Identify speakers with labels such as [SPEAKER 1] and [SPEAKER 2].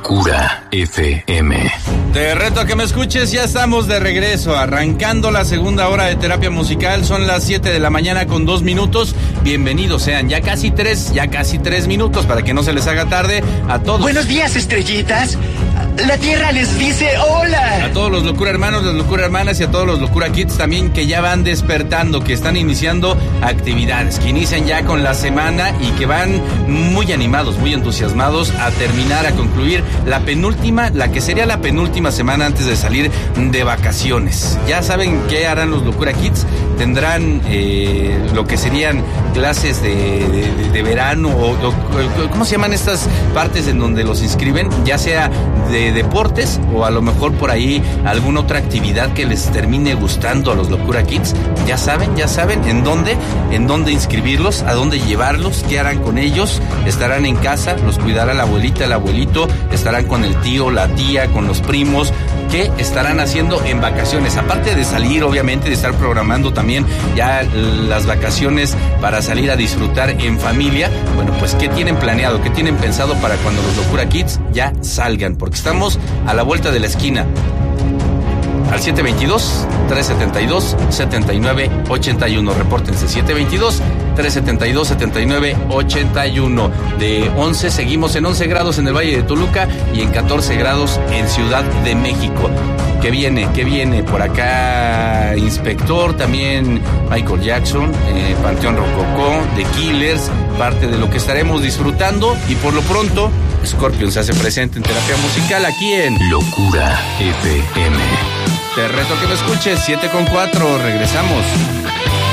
[SPEAKER 1] Locura FM.
[SPEAKER 2] Te reto a que me escuches, ya estamos de regreso, arrancando la segunda hora de terapia musical. Son las 7 de la mañana con 2 minutos. Bienvenidos sean, ya casi 3 minutos para que no se les haga tarde a todos.
[SPEAKER 3] Buenos días, estrellitas. La tierra les dice hola.
[SPEAKER 2] A todos los Locura Hermanos, las Locura Hermanas y a todos los Locura Kids también, que ya van despertando, que están iniciando actividades, que inician ya con la semana y que van muy animados, muy entusiasmados a terminar, a concluir la que sería la penúltima semana antes de salir de vacaciones. Ya saben qué harán los Locura Kids. Tendrán lo que serían clases de verano o ¿cómo se llaman estas partes en donde los inscriben? Ya sea de deportes o a lo mejor por ahí alguna otra actividad que les termine gustando a los Locura Kids. Ya saben en dónde inscribirlos, a dónde llevarlos, qué harán con ellos. Estarán en casa, los cuidará la abuelita, el abuelito, estarán con el tío, la tía, con los primos. ¿Qué estarán haciendo en vacaciones? Aparte de salir, obviamente, de estar programando también ya las vacaciones para salir a disfrutar en familia. Bueno, pues ¿qué tienen planeado? ¿Qué tienen pensado para cuando los Locura Kids ya salgan? Porque estamos a la vuelta de la esquina. Al 722-372-7981. Repórtense, 722-372-7981. De 11, seguimos en 11 grados en el Valle de Toluca y en 14 grados en Ciudad de México. ¿Qué viene? Por acá, Inspector, también Michael Jackson, Panteón Rococó, The Killers, parte de lo que estaremos disfrutando. Y por lo pronto, Scorpion se hace presente en terapia musical aquí en
[SPEAKER 1] Locura FM.
[SPEAKER 2] Te reto a que me escuches, 7:04, regresamos.